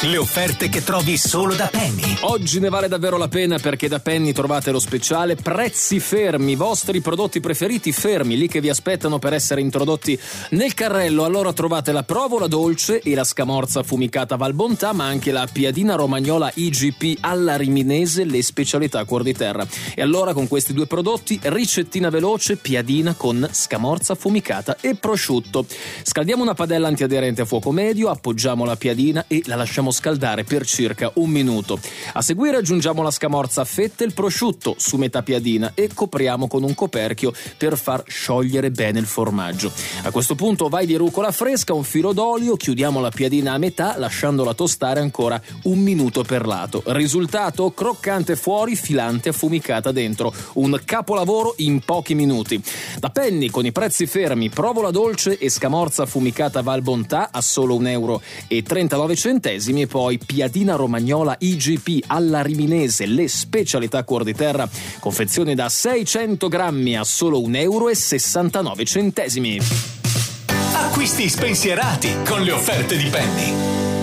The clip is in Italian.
Le offerte che trovi solo da Penny. Oggi ne vale davvero la pena, perché da Penny trovate lo speciale prezzi fermi, i vostri prodotti preferiti fermi, lì che vi aspettano per essere introdotti nel carrello. Allora trovate la provola dolce e la scamorza affumicata Valbontà, ma anche la piadina romagnola IGP alla riminese, le specialità a cuor di terra. E allora con questi due prodotti, ricettina veloce, piadina con scamorza affumicata e prosciutto. Scaldiamo una padella antiaderente a fuoco medio, appoggiamo la piadina e la lasciamo scaldare per circa 1 minuto. A seguire aggiungiamo la scamorza a fette e il prosciutto su metà piadina e copriamo con un coperchio per far sciogliere bene il formaggio. A questo punto vai di rucola fresca, un filo d'olio, chiudiamo la piadina a metà lasciandola tostare ancora 1 minuto per lato. Risultato: croccante fuori, filante affumicata dentro. Un capolavoro in pochi minuti. Da Penny, con i prezzi fermi, provola dolce e scamorza affumicata Valbontà a solo €1,39 e poi piadina romagnola IGP alla riminese, le specialità a cuor di terra, confezione da 600 grammi a solo €1,69. Acquisti spensierati con le offerte di Penny.